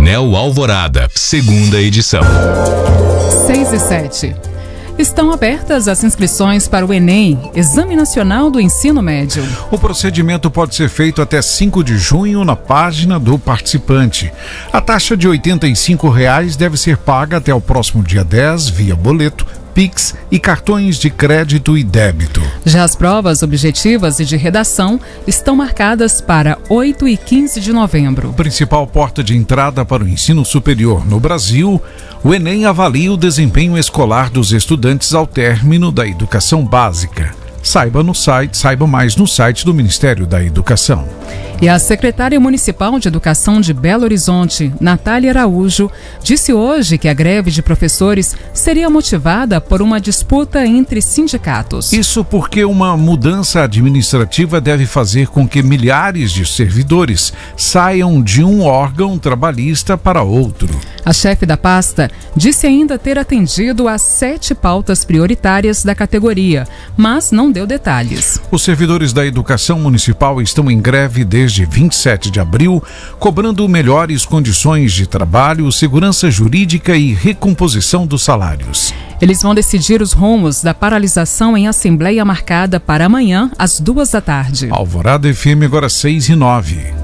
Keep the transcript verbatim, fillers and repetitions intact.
Painel Alvorada, segunda edição. seis e sete. Estão abertas as inscrições para o Enem, Exame Nacional do Ensino Médio. O procedimento pode ser feito até cinco de junho na página do participante. A taxa de oitenta e cinco reais deve ser paga até o próximo dia dez via boleto, Pix e cartões de crédito e débito. Já as provas objetivas e de redação estão marcadas para oito e quinze de novembro. Principal porta de entrada para o ensino superior no Brasil, o Enem avalia o desempenho escolar dos estudantes ao término da educação básica. Saiba no site, saiba mais no site do Ministério da Educação. E a secretária municipal de Educação de Belo Horizonte, Natália Araújo, disse hoje que a greve de professores seria motivada por uma disputa entre sindicatos. Isso porque uma mudança administrativa deve fazer com que milhares de servidores saiam de um órgão trabalhista para outro. A chefe da pasta disse ainda ter atendido às sete pautas prioritárias da categoria, mas não deu detalhes. Os servidores da educação municipal estão em greve desde vinte e sete de abril, cobrando melhores condições de trabalho, segurança jurídica e recomposição dos salários. Eles vão decidir os rumos da paralisação em assembleia marcada para amanhã, às duas da tarde. Alvorada F M, agora seis e nove.